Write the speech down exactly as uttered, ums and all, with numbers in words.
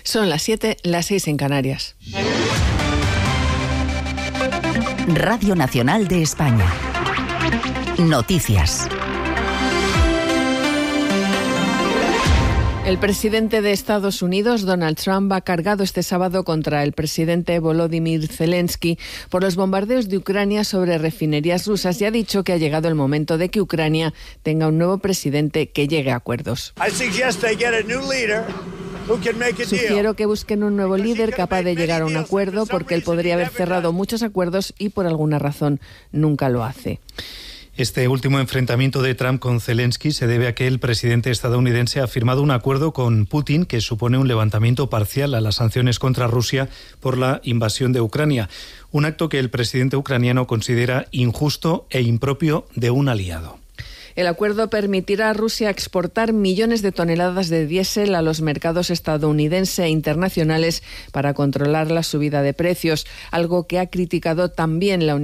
Son las siete, las seis en Canarias. Radio Nacional de España. Noticias. El presidente de Estados Unidos, Donald Trump, ha cargado este sábado contra el presidente Volodymyr Zelensky por los bombardeos de Ucrania sobre refinerías rusas y ha dicho que ha llegado el momento de que Ucrania tenga un nuevo presidente que llegue a acuerdos. Sugiero que busquen un nuevo líder capaz de llegar a un acuerdo porque él podría haber cerrado muchos acuerdos y por alguna razón nunca lo hace. Este último enfrentamiento de Trump con Zelensky se debe a que el presidente estadounidense ha firmado un acuerdo con Putin que supone un levantamiento parcial a las sanciones contra Rusia por la invasión de Ucrania, un acto que el presidente ucraniano considera injusto e impropio de un aliado. El acuerdo permitirá a Rusia exportar millones de toneladas de diésel a los mercados estadounidense e internacionales para controlar la subida de precios, algo que ha criticado también la Unión